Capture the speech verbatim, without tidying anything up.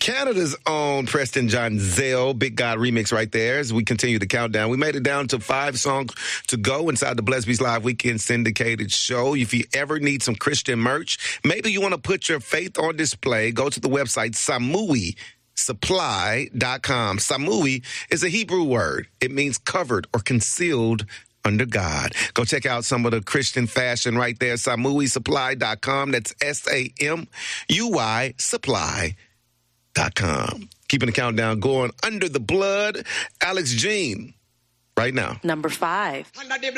Canada's own Preston John Zell, Big God remix right there as we continue the countdown. We made it down to five songs to go inside the Bless Beats Live Weekend syndicated show. If you ever need some Christian merch, maybe you want to put your faith on display, go to the website samui supply dot com. Samui is a Hebrew word. It means covered or concealed under God. Go check out some of the Christian fashion right there, samui supply dot com. That's S A M U Y supply dot com. Keeping the countdown going. Under the Blood, Alex Jean, right now. Number five.